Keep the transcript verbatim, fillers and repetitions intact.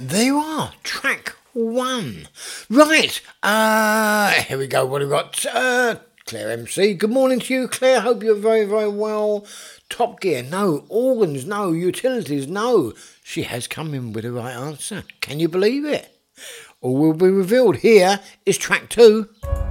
There you are, track one. Right, uh, here we go. What have we got? Uh, Claire M C. Good morning to you, Claire. Hope you're very, very well. Top Gear, no. Organs, no. Utilities, no. She has come in with the right answer. Can you believe it? All will be revealed. Here is track two.